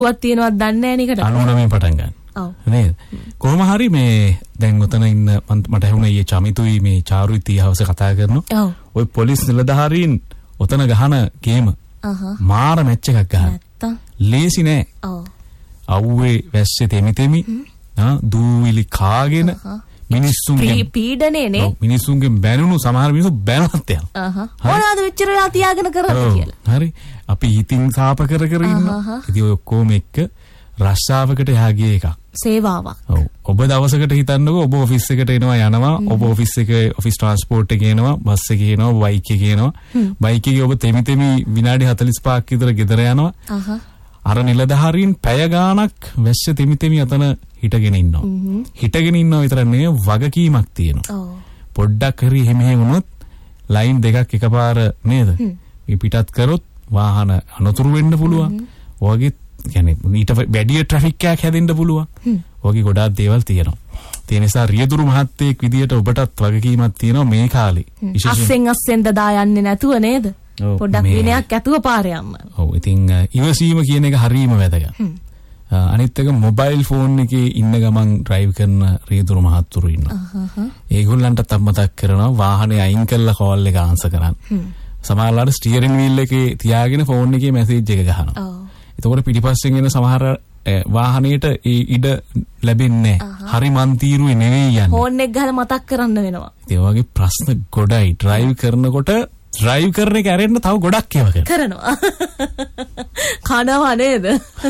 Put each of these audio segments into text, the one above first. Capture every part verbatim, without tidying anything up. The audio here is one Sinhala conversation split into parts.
වත් තියෙනවත් දන්නේ නැහැ නේද? අනුනමෙන් පටන් ගන්න. ඔව්. නේද? කොහොම හරි මේ දැන් උතන ඉන්න මට ඇහුණා ඊයේ චමිතුයි මේ චාරුයි තියහවස කතා කරනවා. ඔව්. ওই පොලිස් නිලධාරීන් උතන ගහන ගේම. අහහ. මාර මැච් එකක් ගහන. නැත්තම්. ලේසි නෑ. ඔව්. අවුවේ වැස්සේ තෙමි තෙමි ආ දූවිලි කාගෙන මිනිස්සුන්ගේ පීඩනේ නේ. ඔව් මිනිස්සුන්ගේ බැනුණු සමහර මිනිස්සු බැනවත් යනවා. අහහ. මොනවාද මෙච්චර වෙලා තියාගෙන කරන්නේ කියලා. හරි. අපි හිතින් සාප කර කර ඉන්නවා. ඉතින් ඔය ඔක්කොම එක්ක රස්සාවකට එහා ගිය එකක්. සේවාවක්. ඔව්. ඔබ දවසකට හිතන්නකෝ ඔබ ඔෆිස් එකට එනවා යනවා. ඔබ ඔෆිස් එකේ ඔෆිස් ට්‍රාන්ස්පෝර්ට් එකේ එනවා, බස් එකේ එනවා, බයික් එකේ එනවා. බයික් එකේ ඔබ තෙමි තෙමි විනාඩි හතළිස් පහක් විතර ගෙදර යනවා. අහහ. අර නිලධාරීන් පැය ගාණක් වැස්ස තෙමි තෙමි අතන හිටගෙන ඉන්නවා. හිටගෙන ඉන්නවා විතර නෙවෙයි වගකීමක් තියෙනවා. ඔව්. පොඩ්ඩක් හරි එහෙම එහෙම වුණොත් ලයින් දෙකක් එකපාර නේද? මේ පිටත් කරොත් වාහන අනතුරු වෙන්න පුළුවන්. ඔයගෙත් يعني ඊට වැඩි ට්‍රැෆික් එකක් හැදෙන්න පුළුවන්. ඔයගේ ගොඩාක් දේවල් තියෙනවා. ඒ නිසා රියදුරු මහත්තයෙක් විදියට ඔබටත් වගකීමක් තියෙනවා මේ කාලේ. අස්සෙන් අස්සෙන් දදා යන්නේ නැතුව නේද? පොඩ්ඩක් විනයක් ඇතුව පාරේ යන්න. ඔව් ඉතින් ඉවසීම කියන එක හරීම වැදගත්. අනිත් එක මොබයිල් ෆෝන් එකේ ඉන්න ගමන් ඩ්‍රයිව් කරන රියදුරු මහත්තුරු ඉන්නවා. ඒගොල්ලන්ටත් මතක් කරනවා වාහනේ අයින් කරලා කෝල් එක ආන්සර් කරන්න. සමහරවිට ස්ටියරින් වීල් එකේ තියාගෙන ෆෝන් එකේ මැසේජ් එක ගහනවා. එතකොට පිටිපස්සෙන් එන සමහර වාහනේට ඒ ඉඩ ලැබෙන්නේ නැහැ. හරි මන්තිරුවේ නෙවෙයි යන්නේ. ෆෝන් එක ගහලා මතක් කරන්න වෙනවා. ඒ වගේ ප්‍රශ්න ගොඩයි. ඩ්‍රයිව් කරනකොට ඩ්‍රයිව් කරන එක ඇරෙන්න තව ගොඩක් ඒවා කරනවා. කනවා නේද?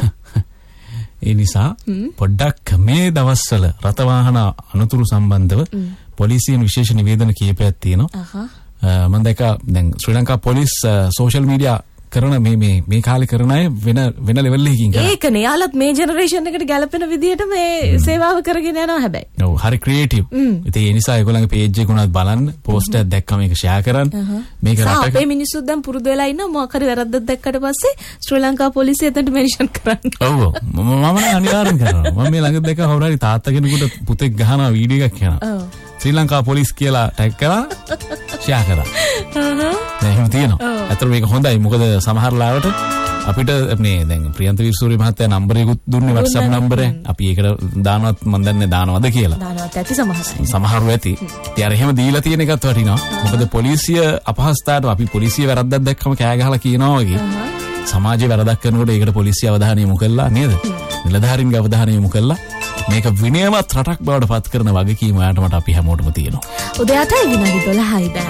ඒ නිසා පොඩ්ඩක් මේ දවස්වල රථ වාහන අනතුරු සම්බන්ධව පොලිසියෙන් විශේෂ නිවේදන කීපයක් තියෙනවා. මම දැක්ක දැන් ශ්‍රී ලංකා පොලිස් සෝෂල් මීඩියා කරන මේ මේ මේ කාලේ කරන අය වෙන වෙන ලෙවල් එකකින් කරා. ඒකනේ යාලත් මේ ජෙනරේෂන් එකට ගැලපෙන විදියට මේ සේවාව කරගෙන යනවා හැබැයි. ඔව් හරි ක්‍රියේටිව්. ඉතින් ඒ නිසා ඒගොල්ලන්ගේ පේජ් එක උනත් බලන්න, පෝස්ට් එකක් දැක්කම මේක ෂෙයා කරන්න. මේක රටක අපේ මිනිස්සුත් දැන් පුරුදු වෙලා ඉන්නවා මොකක් හරි වැරද්දක් දැක්කට පස්සේ ශ්‍රී ලංකා පොලිසිය එතනට මෙන්ෂන් කරන්න. ඔව් ඔව් මම මම අනිවාර්යෙන් කරනවා. මම මේ ළඟ දැක්ක කවුරු හරි තාත්තා කෙනෙකුට පුතෙක් ගහනවා වීඩියෝ එකක් යනවා. ඔව්. ශ්‍රී ලංකා පොලිස් කියලා ටැග් කරලා ෂෙයා කරා. හ්ම්. එහෙම තියෙනවා. අතට මේක හොඳයි. මොකද සමහර ලාවට අපිට මේ දැන් ප්‍රියන්ත විසූරි මහත්තයා නම්බර් එකකුත් දුන්නේ WhatsApp නම්බර් එක. අපි ඒකට දානවත් මන් දන්නේ දානවද කියලා. දානවත් ඇති සමහරයි. සමහරව ඇති. ඉතින් අර එහෙම දීලා තියෙන එකත් වටිනවා. මොකද පොලිසිය අපහසුතාවට අපි පොලිසිය වැරද්දක් දැක්කම කෑ ගහලා කියනවා වගේ. සමාජයේ වැරද්දක් කරනකොට ඒකට පොලිසිය අවධානය යොමු කළා නේද? නිලධාරීන්ගේ අවධානය යොමු කළා. මේක විනයවත් රටක් බවට පත් කරන වගකීම ඔයාලට මට අපි හැමෝටම තියෙනවා. උදේ අටයි විනාඩි දොළහයි දැන්.